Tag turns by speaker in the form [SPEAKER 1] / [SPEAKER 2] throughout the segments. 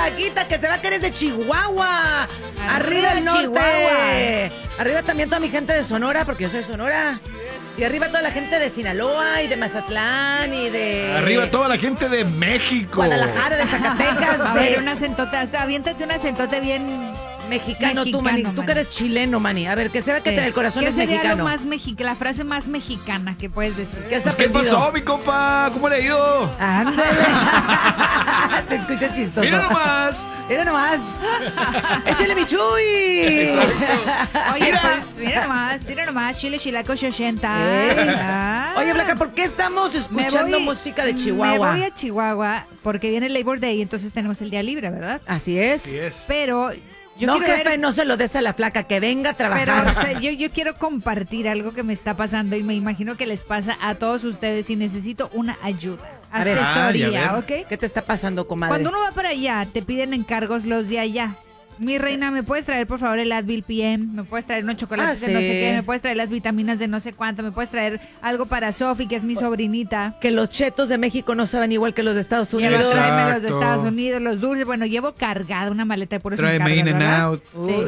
[SPEAKER 1] Flaquita, que se va a querer de Chihuahua. Arriba el norte. Chihuahua. Arriba también toda mi gente de Sonora, porque yo soy de Sonora. Y arriba toda la gente de Sinaloa y de Mazatlán y de...
[SPEAKER 2] Arriba toda la gente de México.
[SPEAKER 1] Guadalajara, de Zacatecas.
[SPEAKER 3] A ver, un acentote, aviéntate un acentote bien...
[SPEAKER 1] Mexicano, tú, Manny. Tú que eres chileno, Manny. A ver, que se ve que el corazón es mexicano.
[SPEAKER 3] Lo más la frase más mexicana que puedes decir.
[SPEAKER 2] ¿Qué pasó, mi compa? ¿Cómo le ha ido?
[SPEAKER 1] Ándale. Te escuchas chistoso.
[SPEAKER 2] Mira nomás.
[SPEAKER 1] Mira nomás. Échale mi chuy.
[SPEAKER 3] Oye, pues, mira nomás. Chile, chilaco, 80.
[SPEAKER 1] Oye, Blanca, ¿por qué estamos escuchando música de Chihuahua?
[SPEAKER 3] Me voy a Chihuahua porque viene Labor Day y entonces tenemos el día libre, ¿verdad?
[SPEAKER 1] Así es.
[SPEAKER 2] Así es.
[SPEAKER 3] Pero...
[SPEAKER 1] jefe, no se lo des a la flaca, que venga a trabajar.
[SPEAKER 3] Pero, o sea, yo quiero compartir algo que me está pasando y me imagino que les pasa a todos ustedes y necesito una ayuda, asesoría, ¿ok?
[SPEAKER 1] ¿Qué te está pasando, comadre?
[SPEAKER 3] Cuando uno va para allá, te piden encargos los de allá. Mi reina, ¿me puedes traer, por favor, el Advil PM? ¿Me puedes traer unos chocolates de no sé qué? ¿Me puedes traer las vitaminas de no sé cuánto? ¿Me puedes traer algo para Sofi, que es mi sobrinita?
[SPEAKER 1] Que los chetos de México no saben igual que los de Estados Unidos.
[SPEAKER 3] Tráeme los de Estados Unidos, los dulces. Bueno, llevo cargada una maleta de puros encargos,
[SPEAKER 2] tráeme In and Out.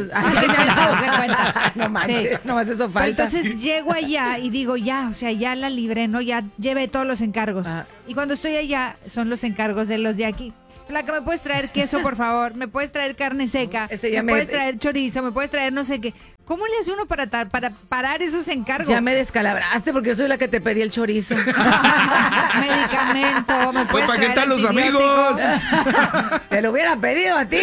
[SPEAKER 1] No manches, nomás eso falta.
[SPEAKER 3] Entonces llego allá y digo, ya, o sea, ya la libré, ¿no? Ya llevé todos los encargos. Y cuando estoy allá, son los encargos de los de aquí. Flaca, ¿me puedes traer queso, por favor? ¿Me puedes traer carne seca? ¿Me puedes traer chorizo? ¿Me puedes traer no sé qué? ¿Cómo le hace uno para parar esos encargos?
[SPEAKER 1] Ya me descalabraste porque yo soy la que te pedí el chorizo.
[SPEAKER 3] Medicamento. ¿Me puedes
[SPEAKER 2] ¿para qué están los
[SPEAKER 3] antibióticos?
[SPEAKER 2] amigos?
[SPEAKER 1] Te lo hubiera pedido a ti.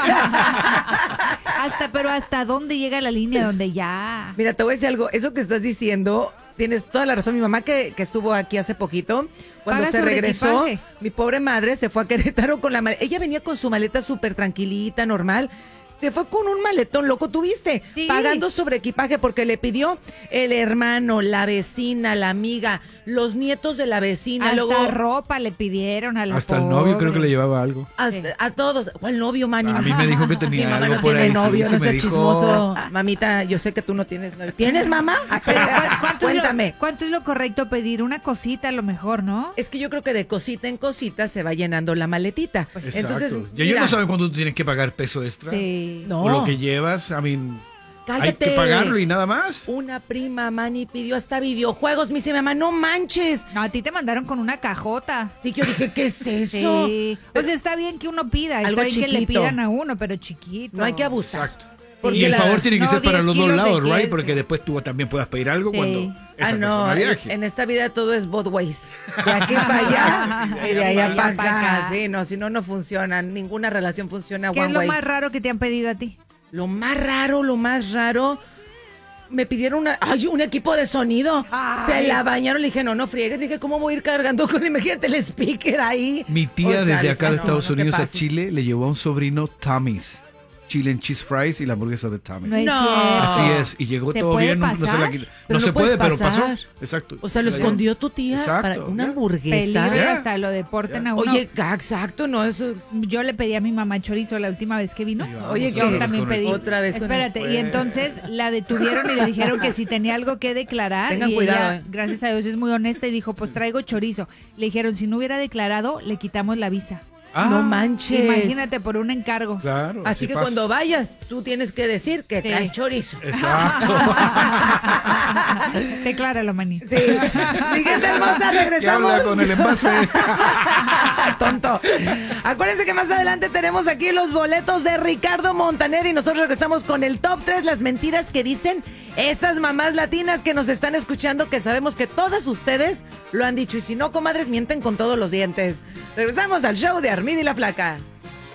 [SPEAKER 3] Pero ¿hasta dónde llega la línea donde ya?
[SPEAKER 1] Mira, te voy a decir algo. Eso que estás diciendo, tienes toda la razón. Mi mamá que estuvo aquí hace poquito, cuando se regresó, mi pobre madre se fue a Querétaro con la maleta. Ella venía con su maleta súper tranquilita, normal. Se fue con un maletón loco, ¿tuviste? Sí. Pagando sobre equipaje porque le pidió el hermano, la vecina, la amiga, los nietos de la vecina.
[SPEAKER 3] Hasta
[SPEAKER 1] luego
[SPEAKER 3] ropa le pidieron a la
[SPEAKER 2] Hasta
[SPEAKER 3] pobre.
[SPEAKER 2] el novio creo que le llevaba algo.
[SPEAKER 1] A todos. ¿Cuál novio, Manny?
[SPEAKER 2] A mí me dijo que tenía
[SPEAKER 1] mi mamá
[SPEAKER 2] algo
[SPEAKER 1] no
[SPEAKER 2] por
[SPEAKER 1] tiene
[SPEAKER 2] ahí.
[SPEAKER 1] novio,
[SPEAKER 2] sí,
[SPEAKER 1] no
[SPEAKER 2] me
[SPEAKER 1] seas
[SPEAKER 2] dijo.
[SPEAKER 1] chismoso. Mamita, yo sé que tú no tienes novio. ¿Tienes, mamá? Cuéntame.
[SPEAKER 3] ¿Cuánto es lo correcto pedir? Una cosita a lo mejor, ¿no?
[SPEAKER 1] Es que yo creo que de cosita en cosita se va llenando la maletita.
[SPEAKER 2] Pues
[SPEAKER 1] entonces,
[SPEAKER 2] y ellos no saben cuándo tú tienes que pagar peso extra.
[SPEAKER 3] Sí.
[SPEAKER 1] No.
[SPEAKER 2] O lo que llevas,
[SPEAKER 1] Cállate.
[SPEAKER 2] hay que pagarlo y nada más.
[SPEAKER 1] Una prima, Manny, pidió hasta videojuegos. Me dice, mamá, no manches.
[SPEAKER 3] No, a ti te mandaron con una cajota.
[SPEAKER 1] Sí, que yo dije, ¿qué es eso?
[SPEAKER 3] Sí. O sea, está bien que uno pida,
[SPEAKER 1] algo
[SPEAKER 3] está bien
[SPEAKER 1] chiquito.
[SPEAKER 3] que le pidan a uno, pero chiquito.
[SPEAKER 1] No hay que abusar.
[SPEAKER 2] Exacto.
[SPEAKER 1] Porque
[SPEAKER 2] y el favor tiene que ser para los dos lados,
[SPEAKER 3] de
[SPEAKER 2] right? Porque después tú también puedas pedir algo cuando esa
[SPEAKER 1] no,
[SPEAKER 2] persona viaje.
[SPEAKER 1] en esta vida todo es both ways. De aquí para allá y de allá para acá. Sí, no, si no, no funciona. Ninguna relación funciona one way.
[SPEAKER 3] ¿Qué es lo más raro que te han pedido a ti?
[SPEAKER 1] Lo más raro, me pidieron un equipo de sonido. Ay. Se la bañaron, le dije, no friegues. Le dije, ¿cómo voy a ir cargando con, imagínate, el speaker ahí?
[SPEAKER 2] Mi tía desde acá de Estados Unidos a
[SPEAKER 1] pases.
[SPEAKER 2] Chile le llevó a un sobrino Tommy's chile and cheese fries y la hamburguesa de Tommy's.
[SPEAKER 3] No es cierto.
[SPEAKER 2] Así es, y llegó todo bien. No se la quitó.
[SPEAKER 1] Pero
[SPEAKER 2] no se puede, pero
[SPEAKER 1] pasar.
[SPEAKER 2] pasó. Exacto.
[SPEAKER 1] O sea, lo escondió tu tía para una hamburguesa.
[SPEAKER 3] Peligro, hasta lo deporten a uno.
[SPEAKER 1] Oye, exacto, no, eso es...
[SPEAKER 3] Yo le pedí a mi mamá chorizo la última vez que vino.
[SPEAKER 1] Oye,
[SPEAKER 3] yo
[SPEAKER 1] que
[SPEAKER 3] también pedí.
[SPEAKER 1] Otra vez.
[SPEAKER 3] Espérate, y entonces la detuvieron y le dijeron que si tenía algo que declarar.
[SPEAKER 1] Tengan
[SPEAKER 3] y
[SPEAKER 1] cuidado,
[SPEAKER 3] ella, gracias a Dios, es muy honesta y dijo, pues traigo chorizo. Le dijeron, si no hubiera declarado, le quitamos la visa.
[SPEAKER 1] No manches.
[SPEAKER 3] Imagínate, por un encargo.
[SPEAKER 2] Claro.
[SPEAKER 1] Así que pasa. Cuando vayas, tú tienes que decir que traes chorizo.
[SPEAKER 2] Exacto.
[SPEAKER 3] Decláralo, Manny.
[SPEAKER 1] Sí. Mi gente hermosa, regresamos.
[SPEAKER 2] Habla con el envase.
[SPEAKER 1] Tonto. Acuérdense que más adelante tenemos aquí los boletos de Ricardo Montaner y nosotros regresamos con el top 3, las mentiras que dicen esas mamás latinas que nos están escuchando, que sabemos que todas ustedes lo han dicho. Y si no, comadres, mienten con todos los dientes. Regresamos al show de Armida y la Flaca.